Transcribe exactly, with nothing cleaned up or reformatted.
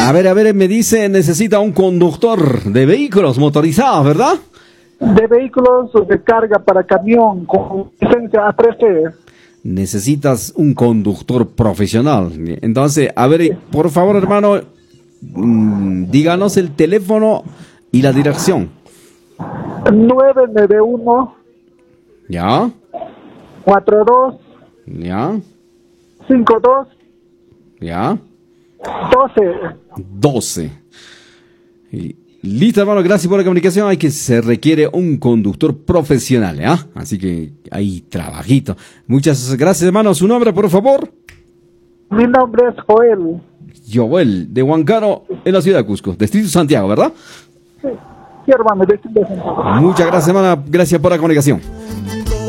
A ver, a ver, me dice, necesita un conductor de vehículos motorizados, ¿verdad? De vehículos de carga para camión con licencia A tres C. Necesitas un conductor profesional. Entonces, a ver, por favor, hermano, mmm, díganos el teléfono y la dirección. nueve nueve uno. ¿Ya? cuatro dos. ¿Ya? cinco dos. ¿Ya? doce. doce. Y, listo, hermano, gracias por la comunicación. Hay que se requiere un conductor profesional, ¿ah? ¿eh? Así que hay trabajito. Muchas gracias, hermano. ¿Su nombre, por favor? Mi nombre es Joel. Joel, de Huancaro, en la ciudad de Cusco, Distrito Santiago, ¿verdad? Sí, sí hermano, de Santiago. Muchas gracias, hermano. Gracias por la comunicación.